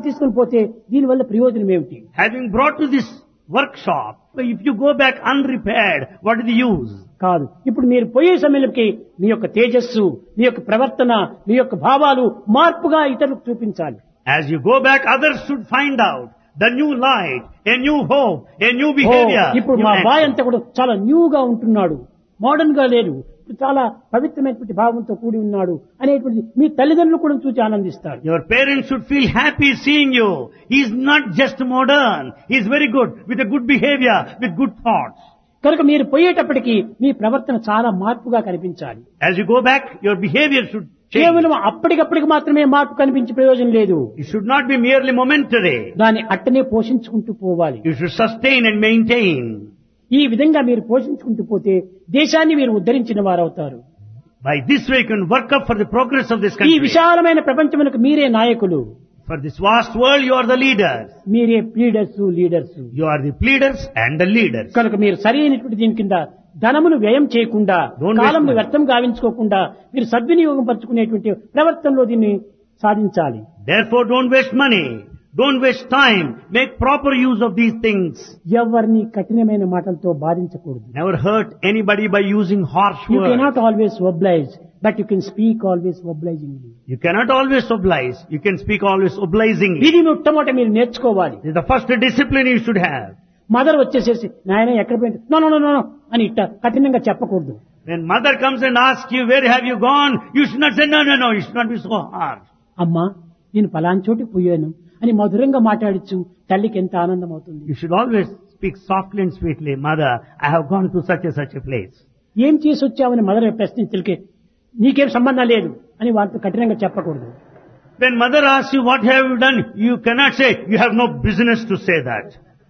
తీసుకుని పోతే దీనివల్ల ప్రయోజనం ఏమిటి? Having brought to this workshop, if you go back unrepaired, what is the use? కాదు. ఇప్పుడు మీరు పోయే సమయంలోకి మీ యొక్క తేజస్సు, మీ యొక్క ప్రవర్తన, మీ యొక్క భావాలు మార్పుగా ఇతరులకు చూపించాలి. As you go back, others should find out the new light, a new hope, a new behavior. ఇప్పుడు new మా action. బాయ్ అంతా కూడా చాలా న్యూగా ఉంటున్నాడు, మోడర్న్ గా లేడు, చాలా పవిత్రమైనటువంటి భావంతో కూడి ఉన్నాడు అనేటువంటి మీ తల్లిదండ్రులు కూడా చూసి ఆనందిస్తారు. Your parents should feel happy seeing you. He is not just modern. He is very good, with a good behavior, with good thoughts. కనుక మీరు పోయేటప్పటికి మీ ప్రవర్తన చాలా మార్పుగా కనిపించాలి. As you go back, your behavior should change. కేవలం అప్పటికప్పటికి మాత్రమే మార్పు కనిపించే ప్రయోజనం లేదు. It should not be merely momentary. దాన్ని అట్టనే పోషించుకుంటూ పోవాలి. You should sustain and maintain. ఈ విధంగా మీరు పోషించుకుంటూ పోతే దేశాన్ని మీరు ఉద్ధరించిన వారవుతారు. By this way you can work up for the progress of this ఈ country. విశాలమైన ప్రపంచమునకు మీరే నాయకులు. For this vast world you are the leaders. మీరే pleaders, leaders. You are the pleaders and the leaders. కనుక మీరు సరైనటువంటి దీని కింద ధనమును వ్యయం చేయకుండా, Don't waste కాలంను money. వ్యర్థం గావించుకోకుండా మీరు సద్వినియోగం పరుచుకునేటువంటి ప్రవర్తనలో దీన్ని సాధించాలి. Therefore don't waste money. Don't waste time. Make proper use of these things. ఎవరిని కఠినమైన మాటలతో బాధించకూడదు. Never hurt anybody by using harsh You words. cannot always oblige, but you can speak always obligingly. You cannot always oblige. You can speak always obligingly. ఇది మొట్టమొదట మీరు నేర్చుకోవాలి. This is the first discipline you should have. Mother వచ్చేసేసి నాయన ఎక్కడ పోయింది, no no no no అని ఇట్ట కఠినంగా చెప్పకూడదు. When mother comes and asks you, where have you gone? You should not say, no, no, no. You should not be so harsh. అమ్మా నేను ఫలానా చోటికి పోయాను అని మధురంగా మాట్లాడచ్చు, తల్లికి ఎంత ఆనందం అవుతుంది. You should always speak softly and sweetly. Mother, I have gone to such a place. ఏం చేసి వచ్చావని మదర్ ప్రశ్నించలికే నీకేం సంబంధం లేదు అని వాళ్ళతో కఠినంగా చెప్పకూడదు. When mother asks you, what have you done? You cannot say, you have no business to say that.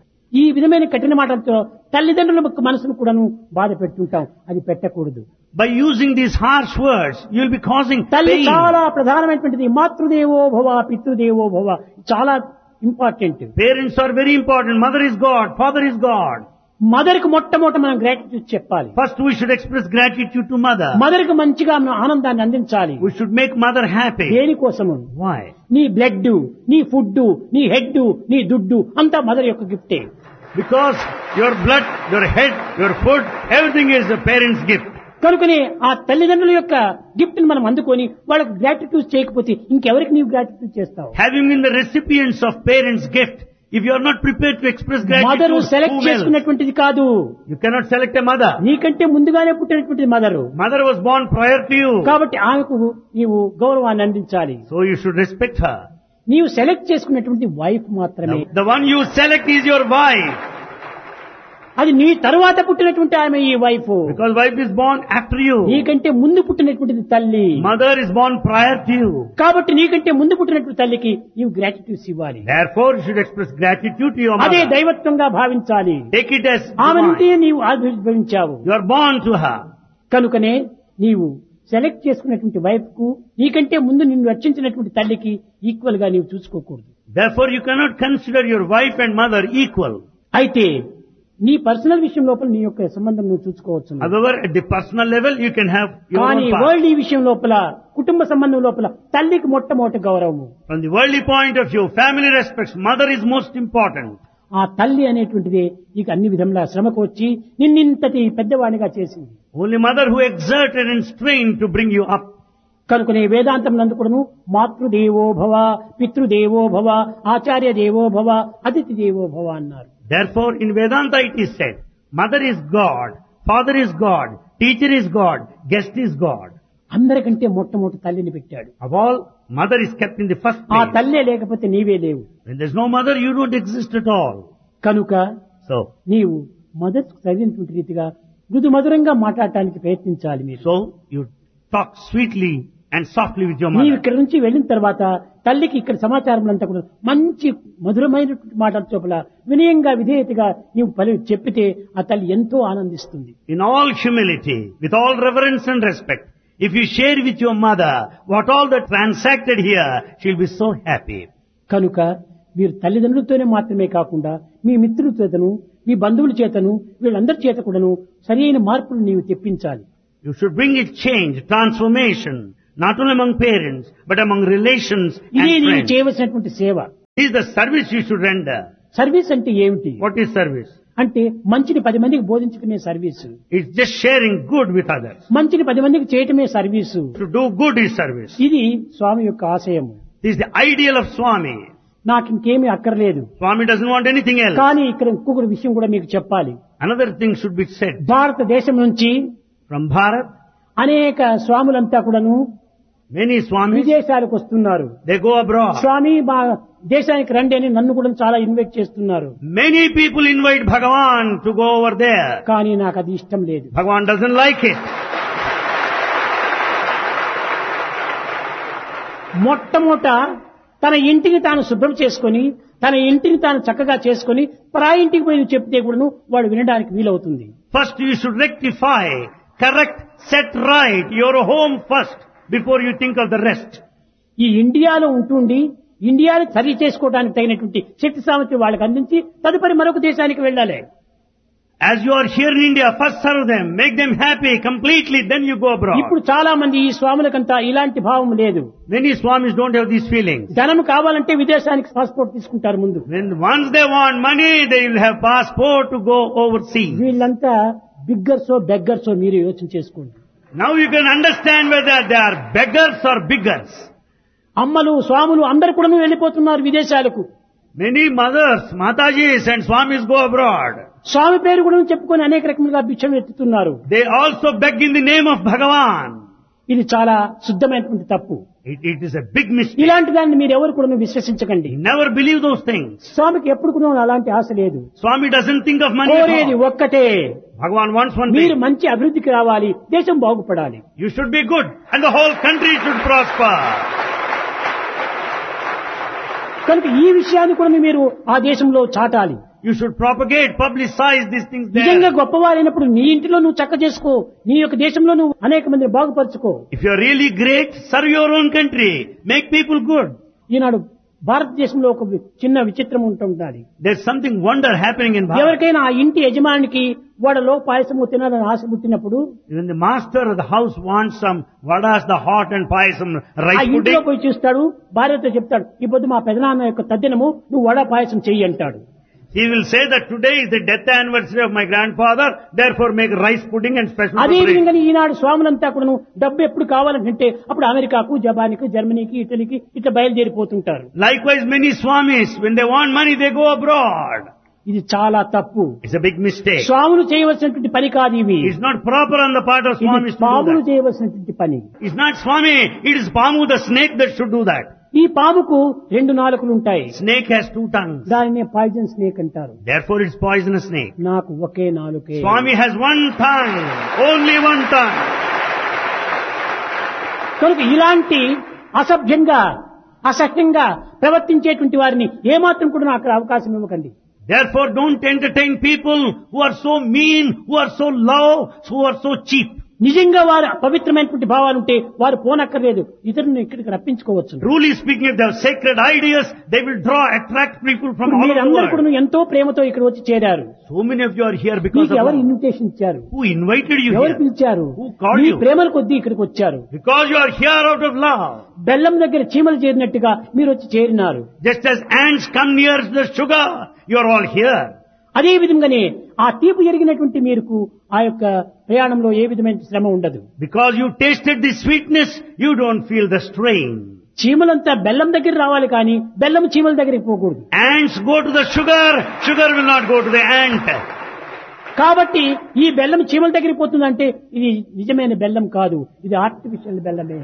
ఈ విధమైన కఠిన మాటలతో తల్లిదండ్రుల మనసును కూడాను బాధ పెడుతుంటాం, అది పెట్టకూడదు. By using these harsh words, you will be causing తల్లి pain. చాలా ప్రధానమైనటువంటిది. మాతృదేవో భవ, పితృదేవో భవ, చాలా important. Parents are very important. Mother is God. Father is God. Mother కు మొట్టమొదట మనం గ్రాటిట్యూడ్ చెప్పాలి. First we should express gratitude to mother. Mother కు మంచిగా మనం ఆనందాన్ని అందించాలి. We should make mother happy. దేనికోసము? Why? నీ బ్లడ్, నీ ఫుడ్, నీ హెడ్, నీ దుడ్డు అంతా మదర్ యొక్క గిఫ్టే. Because your blood, your head, your food, everything is the parent's gift. కనుకనే ఆ తల్లిదండ్రుల యొక్క గిఫ్ట్ ని మనం అందుకొని వాళ్ళకు గ్రాటిట్యూడ్ చేయకపోతే ఇంకెవరికి నీవు గ్రాటిట్యూడ్ చేస్తావు? Having been the recipients of parents' gift, if you are not prepared to express mother gratitude, select whom else? చేసుకున్నటువంటిది కాదు. You cannot select a mother. నీకంటే ముందుగానే పుట్టినటువంటిది mother. Mother was born prior to you. కాబట్టి ఆమెకు నీవు గౌరవాన్ని అందించాలి. So you should respect her. నీవు select చేసుకున్నటువంటి వైఫ్ మాత్రమే. The one you select is your wife. అది నీ తరువాత పుట్టినటువంటి ఆమె ఈ wife. Because wife is born after you. నీకంటే ముందు పుట్టినటువంటిది తల్లి. Mother is born prior to you. కాబట్టి నీకంటే ముందు పుట్టినటువంటి తల్లికి నీవు గ్రాటిట్యూడ్స్ ఇవ్వాలి. Therefore you should express gratitude to your అదే mother. దైవత్వంగా భావించాలి. Take it as ఆమె నుండి divine. నీవు ఆవిర్భవించావు. You are born to her. కనుకనే నీవు సెలెక్ట్ చేసుకున్నటువంటి వైఫ్ కు నీకంటే ముందు నిన్ను రక్షించినటువంటి తల్లికి ఈక్వల్ గా నీవు చూసుకోకూడదు. Therefore you cannot consider your wife and mother equal. అయితే నీ పర్సనల్ విషయం లోపల నీ యొక్క సంబంధం నువ్వు చూసుకోవచ్చు. However, at the personal level you can have your కానీ own path. వరల్డ్ ఈ విషయం లోపల, కుటుంబ సంబంధం లోపల తల్లికి మొట్టమొదటి గౌరవము. From the worldly point of view, family respects, mother is most important. ఆ తల్లి అనేటువంటిది నీకు అన్ని విధంగా శ్రమకు వచ్చి నిన్నింతటి పెద్దవాడిగా చేసింది. Only mother who exerted and strained to bring you up. కనుకనే వేదాంతం నందుకును మాతృదేవో భవ, పితృదేవో భవ, ఆచార్య దేవో భవ, అతిథి దేవో భవ అన్నారు. Therefore, in Vedanta it is said, mother is God, father is God, teacher is God, guest is God. అందరికంటే మొట్టమొదటి తల్లిని పెట్టాడు. Of all, mother is kept in the first ఆ place. తల్లే లేకపోతే నీవే లేవు. When there is no mother, you don't exist at all. కనుక So, నీవు మదర్ తగినటువంటి రీతిగా మృదు మధురంగా మాట్లాడటానికి ప్రయత్నించాలి. మీరు you talk sweetly and softly with your నీవు mother. ఇక్కడ నుంచి వెళ్ళిన తర్వాత తల్లికి ఇక్కడ సమాచారం అంతా కూడా మంచి మధురమైనటువంటి మాటల చోపల వినయంగా విధేయతగా నీవు చెప్పితే ఆ తల్లి ఎంతో ఆనందిస్తుంది. In all humility, with all reverence and respect, if you share with your mother what all that transacted here, she'll be so happy. కనుక మీరు తల్లిదండ్రులతోనే మాత్రమే కాకుండా మీ మిత్రుల చేతను, మీ బంధువుల చేతను, వీళ్ళందరి చేత కూడాను సరైన మార్పులు నీవు తెప్పించాలి. You should bring a change, transformation, not only among parents, but among relations and ఇదే నీవు friends. చేయవలసినటువంటి సేవ. is the service you should render. Service అంటే ఏమిటి? What is service? అంటే మంచిని 10 మందికి బోధించడమే service. It's just sharing good with others. మంచిని 10 మందికి చేయటమే service. To do good is service. ఇది స్వామి యొక్క ఆశయము. This is the ideal of Swami. నాకు ఇంకేమీ అక్కర్లేదు. Swami doesn't want anything else. కానీ ఇక్కడ ఇంకొక విషయం కూడా మీకు చెప్పాలి. Another thing should be said. భారతదేశం నుంచి From Bharat, అనేక స్వాములంతా కూడాను many Swamis, విదేశాలకు వస్తున్నారు. they go abroad. స్వామి మా దేశానికి రండి అని నన్ను కూడా చాలా ఇన్వైట్ చేస్తున్నారు. Many people invite Bhagavan to go over there. కానీ నాకు అది ఇష్టం లేదు. Bhagavan doesn't like it. మొట్టమొదట తన ఇంటిని తాను శుభ్రం చేసుకొని తన ఇంటిని తాను చక్కగా చేసుకొని పరాయి ఇంటికి పోయి చెప్తే కూడాను వాడు వినడానికి వీలవుతుంది. First you should rectify, correct, set right your home first before you think of the rest. ఈ ఇండియాలో ఉంటుండి ఇండియాని సరి చేసుకోవడానికి తగినటువంటి శక్తి సామర్థ్యం వాళ్ళకి అందించి తదుపరి మరొక దేశానికి వెళ్ళాలి. As you are here in India, first serve them, make them happy completely, then you go abroad. ఇప్పుడు చాలా మంది ఈ స్వాములకంతా ఇలాంటి భావం లేదు. Many Swamis don't have these feelings. ధనం కావాలంటే విదేశానికి పాస్పోర్ట్ తీసుకుంటారు ముందు. When once they want money, they will have passport to go overseas. వీళ్ళంతా బిగ్గర్సో బెగ్గర్సో మీరు యోచన చేసుకోండి. Now you can understand whether they are beggars or biggers. అమ్మలు స్వాములు అందరు కూడా వెళ్ళిపోతున్నారు విదేశాలకు. Many mothers, Matajis and Swamis go abroad. స్వామి పేరు కూడా చెప్పుకొని అనేక రకములుగా భిక్షం ఎత్తుతున్నారు. They also beg in the name of Bhagavan. ఇది చాలా శుద్ధమైనటువంటి తప్పు. It is a big mistake. ఇలాంటి దాన్ని మీరు ఎవరు కూడా విశ్వసించకండి. Never believe those things. స్వామికి ఎప్పుడు కూడా అలాంటి ఆశ లేదు. Swami doesn't think of money at కోరేది all. ఒక్కటే, Bhagavan wants one మీరు thing. మంచి అభివృద్ధికి రావాలి, దేశం బాగుపడాలి. You should be good and the whole country should prosper. కనుక ఈ విషయాన్ని కూడా మీరు ఆ దేశంలో చాటాలి. You should propagate, publicize these things నిజంగా there. గొప్పవారైనప్పుడు నీ ఇంటిలో నువ్వు చక్క చేసుకో, నీ యొక్క దేశంలో నువ్వు అనేక మందిని బాగుపరచుకో. If you are really great, serve your own country. Make people good. ఈనాడు భారతదేశంలో ఒక చిన్న విచిత్రం ఉంటుండాలి. There's something wonder happening in Bharat. ఎవరికైనా ఆ ఇంటి యజమానికి వడలో పాయసము తినాలని ఆశ పుట్టినప్పుడు When the master of the house wants some vadas, the hot and payasam, ఆ rice ఇంట్లో pudding, పోయి చూస్తాడు, భార్యతో చెప్తాడు, ఈ పొద్దు మా పెదనాన్న యొక్క తద్దినము నువ్వు వడ పాయసం చెయ్యి అంటాడు. he will say that today is the death anniversary of my grandfather, therefore make rice pudding and special అదే preparation. విధంగా ఈనాడు స్వాములంతా కూడా డబ్బు ఎప్పుడు కావాలంటే అప్పుడు అమెరికాకు, జపాన్కి, జర్మనీకి, ఇటలీకి ఇట్లా బయలుదేరిపోతుంటారు. Likewise, many Swamis, when they want money, they go abroad. ఇది చాలా తప్పు. It's a big mistake. స్వాములు చేయవలసినటువంటి పని కాదు ఇవి. It's not proper on the part of ఇది Swamis to do పాములు that. చేయవలసినటువంటి పని. It's not Swami, it is Pamu the snake that should do that. ఈ పాముకు 2 నాలుకలు ఉంటాయి. Snake has 2 tongues. దానిని పాయిజన్ స్నేక్ అంటారు. Therefore it's poisonous snake. నాకు ఒకే నాలుకే. Swami has 1 tongue, only 1 tongue. కనుక ఇలాంటి అసభ్యంగా అసహ్యంగా ప్రవర్తించేటువంటి వారిని ఏమాత్రం కూడా నాకు అవకాశం ఇవ్వకండి. Therefore don't entertain people who are so mean, who are so low, who are so cheap. నిజంగా వారు పవిత్రమైనటువంటి భావాలు ఉంటే వారు పోనక్కర్లేదు, ఇతరులను ఇక్కడికి రప్పించుకోవచ్చు. Truly speaking, if they have sacred ideas, they will attract people from all over the మీరందరూ కూడా world. ఎంతో ప్రేమతో ఇక్కడ వచ్చి చేరారు. So many of you are here because మీకు of ఎవరు love. ఇన్విటేషన్ ఇచ్చారు? Who invited you ఎవరు here? పిలిచారు? Who called me you? ప్రేమల కొద్దీ ఇక్కడికి వచ్చారు. Because you are here out of love. బెల్లం దగ్గర చీమలు చేరినట్టుగా మీరు వచ్చి చేరినారు. Just as ants come near the sugar, you are all here. అదే విధంగానే ఆ తీపి ఎరిగినటువంటి మీకు ఆ యొక్క ప్రయాణంలో ఏ విధమైన శ్రమ ఉండదు. Because you tasted the sweetness, you don't feel the strain. చీమలంతా బెల్లం దగ్గర రావాలి కానీ బెల్లం చీమల దగ్గరికి పోకూడదు. Ants go to the sugar, sugar will not go to the ant. కాబట్టి ఈ బెల్లం చీమల దగ్గరికి పోతుందంటే ఇది నిజమైన బెల్లం కాదు, ఇది ఆర్టిఫిషియల్ బెల్లమే.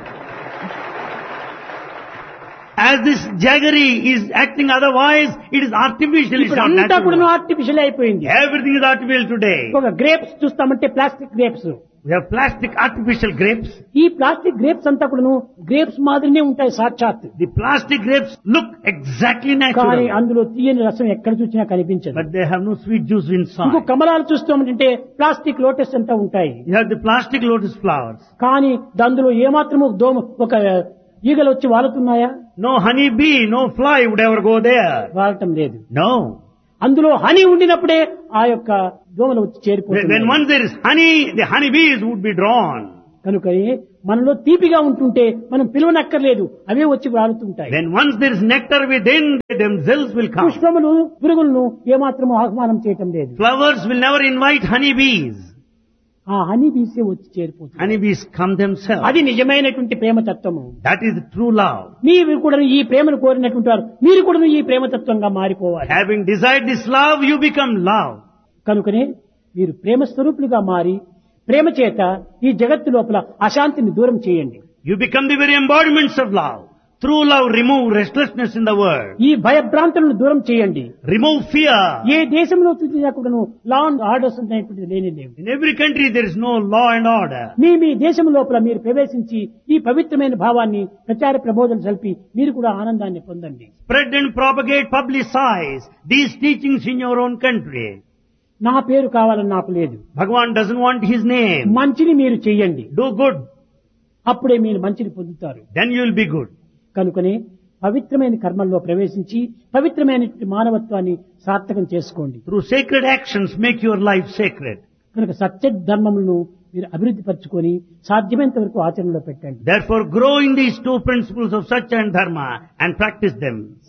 As this jaggery is acting otherwise, it is artificial, it's ఇప్పుడు not అంతా కూడా natural. ఆర్టిఫిషియల్ అయిపోయింది. Everything is artificial today. ఒక grapes చూస్తామంటే plastic grapes. We have plastic artificial grapes. ఈ ప్లాస్టిక్ గ్రేప్స్ అంతా కూడా గ్రేప్స్ మాదిరినే ఉంటాయి సాక్షాత్. The plastic grapes look exactly కానీ natural, అందులో తీయని రసం ఎక్కడ చూసినా కనిపించదు. but they have no sweet juice ఇంకో inside. కమలాలు చూస్తామంటే ప్లాస్టిక్ లోటస్ అంతా ఉంటాయి. You have the plastic lotus flowers. కానీ అందులో ఏమాత్రము ఒక ఈగలు వచ్చి వాలుతున్నాయా? No honey bee, no fly would ever go there. వాలటం లేదు. No. అందులో హనీ ఉండినప్పుడే ఆ యొక్క దోమలు వచ్చి When చేరిపోతాయి. once there is honey, the honey bees would be drawn. కనుక మనలో తీపిగా ఉంటుంటే మనం పిలవనక్కర్లేదు, అవే వచ్చి వాడుతుంటాయి. When once there is nectar within, they themselves will come. పుష్పములు పురుగులను ఏమాత్రము ఆహ్వానం చేయటం లేదు. Flowers will never invite honeybees. ఆ హనీ బీసే వచ్చి చేరిపోతుంది. Honeybees come themselves. అది నిజమైనటువంటి ప్రేమతత్వము. That is true love. మీరు కూడా ఈ ప్రేమను కోరినటువంటి వారు మీరు కూడా ఈ ప్రేమతత్వంగా మారిపోవాలి. Having desired this love, you become love. కనుకనే మీరు ప్రేమ స్వరూపులుగా మారి ప్రేమ చేత ఈ జగత్తు లోపల అశాంతిని దూరం చేయండి. You become the very embodiments of love. Through love, remove restlessness in the world. ఈ భయభ్రాంతులను దూరం చేయండి. Remove fear. ఏ దేశంలో చూసినా కూడాను లా అండ్ ఆర్డర్స్ అనేటువంటిది లేని లేవు. In every country there is no law and order. మీ దేశం లోపల మీరు ప్రవేశించి ఈ పవిత్రమైన భావాన్ని ప్రచార ప్రబోధనలు జరిపి మీరు కూడా ఆనందాన్ని పొందండి. Spread and propagate, publicize these teachings in your own country. నా పేరు కావాలని నాకు లేదు. Bhagavan doesn't want his name. మంచిని మీరు చెయ్యండి. Do good. అప్పుడే మీరు మంచిని పొందుతారు. Then you will be good. కనుకనే పవిత్రమైన కర్మల్లో ప్రవేశించి పవిత్రమైనటువంటి మానవత్వాన్ని సార్థకం చేసుకోండి. Through sacred actions, make your life sacred. కనుక సత్య ధర్మములను మీరు అభివృద్ధి పరచుకొని సాధ్యమైనంత వరకు ఆచరణలో పెట్టండి. Therefore, grow in these two principles of Satya and Dharma and practice them.